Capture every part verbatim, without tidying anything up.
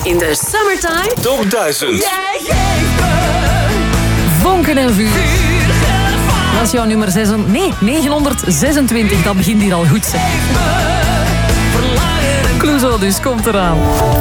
in de Summertime Top duizend. Jij geeft me Vonken en vuur. Dat is jouw nummer zes, nee, negenhonderdzesentwintig. Dat begint hier al goed, zeg. Clouseau dus, komt eraan.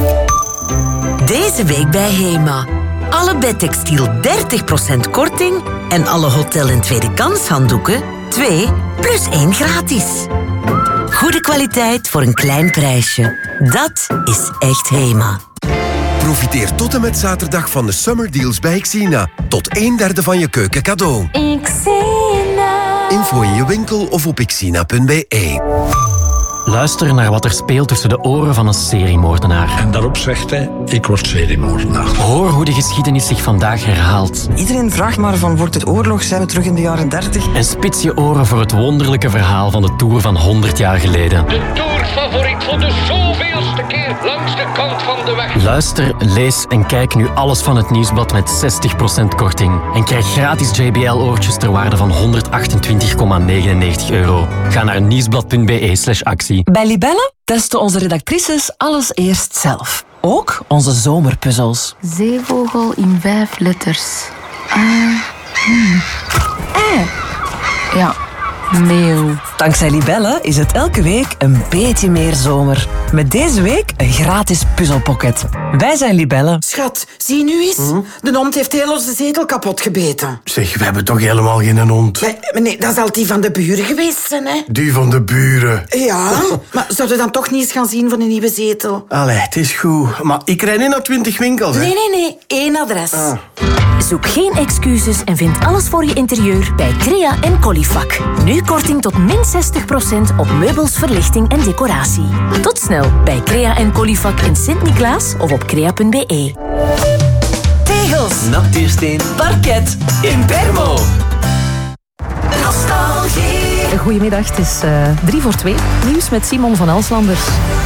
Deze week bij Hema. Alle bedtextiel dertig procent korting en alle hotel- en tweede kans handdoeken twee plus één gratis. Goede kwaliteit voor een klein prijsje. Dat is echt Hema. Profiteer tot en met zaterdag van de Summer Deals bij Xina. Tot een derde van je keuken cadeau. Xina. Info in je winkel of op xina punt b e. Luister naar wat er speelt tussen de oren van een seriemoordenaar. En daarop zegt hij, ik word seriemoordenaar. Hoor hoe de geschiedenis zich vandaag herhaalt. Iedereen vraagt maar van, wordt het oorlog? Zijn we terug in de jaren dertig? En spits je oren voor het wonderlijke verhaal van de Tour van honderd jaar geleden. De Tourfavoriet voor de zoveelste keer langs de kant van de weg. Luister, lees en kijk nu alles van het Nieuwsblad met zestig procent korting. En krijg gratis J B L-oortjes ter waarde van honderdachtentwintig komma negenennegentig euro. Ga naar nieuwsblad punt b e slash actie. Bij Libelle testen onze redactrices alles eerst zelf. Ook onze zomerpuzzels. Zeevogel in vijf letters. Ah, hmm. Eh. Ja, meeuw. Dankzij Libelle is het elke week een beetje meer zomer. Met deze week een gratis puzzelpocket. Wij zijn Libelle. Schat, zie nu eens. Hm? De hond heeft heel onze zetel kapot gebeten. Zeg, we hebben toch helemaal geen hond? Maar, nee, dat zal die van de buren geweest zijn, hè? Die van de buren? Ja, maar zouden we dan toch niet eens gaan zien van een nieuwe zetel? Allee, het is goed. Maar ik rijd niet naar twintig winkels, hè? Nee, nee, nee. Eén adres. Ah. Zoek geen excuses en vind alles voor je interieur bij Crea en Colifac. Nu korting tot min zestig procent op meubels, verlichting en decoratie. Tot snel bij Crea en Colifac in Sint-Niklaas of op crea punt b e. Tegels, Nachtuursteen, parket, Impermo. Nostalgie. Goedemiddag, het is uh, drie voor twee. Nieuws met Simon van Elslanders.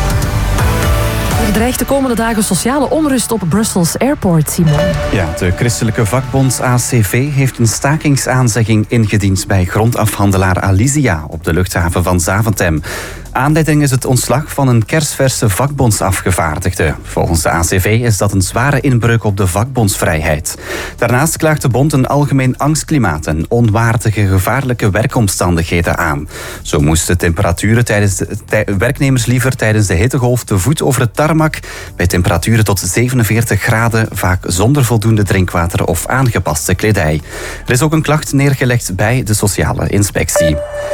Er dreigt de komende dagen sociale onrust op Brussels Airport, Simon. Ja, de christelijke vakbond A C V heeft een stakingsaanzegging ingediend bij grondafhandelaar Alizia op de luchthaven van Zaventem. Aanleiding is het ontslag van een kersverse vakbondsafgevaardigde. Volgens de A C V is dat een zware inbreuk op de vakbondsvrijheid. Daarnaast klaagt de bond een algemeen angstklimaat en onwaardige gevaarlijke werkomstandigheden aan. Zo moesten temperaturen tijdens de, tij, werknemers liever tijdens de hittegolf de voet over het tarmac bij temperaturen tot zevenenveertig graden, vaak zonder voldoende drinkwater of aangepaste kledij. Er is ook een klacht neergelegd bij de sociale inspectie.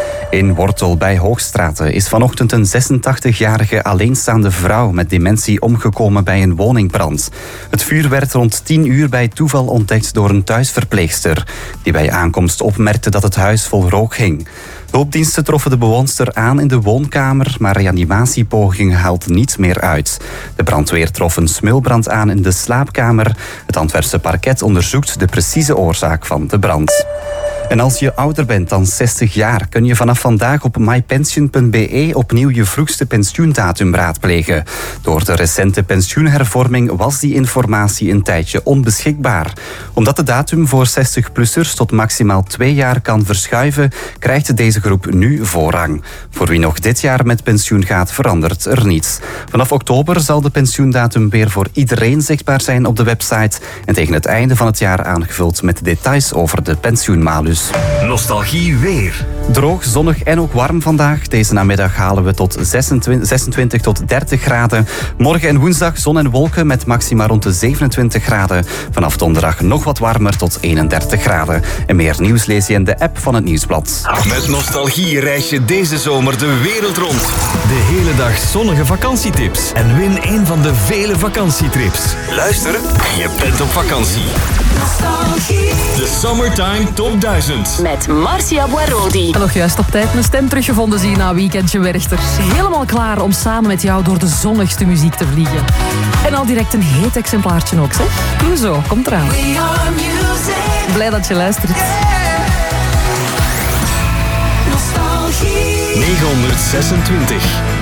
In Wortel bij Hoogstraten is vanochtend een zesentachtigjarige alleenstaande vrouw met dementie omgekomen bij een woningbrand. Het vuur werd rond tien uur bij toeval ontdekt door een thuisverpleegster, die bij aankomst opmerkte dat het huis vol rook hing. Hulpdiensten troffen de bewoonster aan in de woonkamer, maar reanimatiepogingen haalden niet meer uit. De brandweer trof een smulbrand aan in de slaapkamer. Het Antwerpse parket onderzoekt de precieze oorzaak van de brand. En als je ouder bent dan zestig jaar, kun je vanaf vandaag op mypension punt b e opnieuw je vroegste pensioendatum raadplegen. Door de recente pensioenhervorming was die informatie een tijdje onbeschikbaar. Omdat de datum voor zestig-plussers tot maximaal twee jaar kan verschuiven, krijgt deze groep nu voorrang. Voor wie nog dit jaar met pensioen gaat, verandert er niets. Vanaf oktober zal de pensioendatum weer voor iedereen zichtbaar zijn op de website en tegen het einde van het jaar aangevuld met details over de pensioenmalus. Nostalgie weer. Droog, zonnig en ook warm vandaag. Deze namiddag halen we tot zesentwintig, zesentwintig tot dertig graden. Morgen en woensdag zon en wolken met maxima rond de zevenentwintig graden. Vanaf donderdag nog wat warmer tot eenendertig graden. En meer nieuws lees je in de app van het Nieuwsblad. Met Nostalgie reis je deze zomer de wereld rond. De hele dag zonnige vakantietips. En win een van de vele vakantietrips. Luister en je bent op vakantie. Nostalgie. De Summertime Top duizend. Met Marcia Boirodi. En nog juist op tijd mijn stem teruggevonden zie je na weekendje Werchter. Helemaal klaar om samen met jou door de zonnigste muziek te vliegen. En al direct een heet exemplaartje ook, zeg. Clouseau, komt eraan. Blij dat je luistert. Nostalgie. negenhonderdzesentwintig.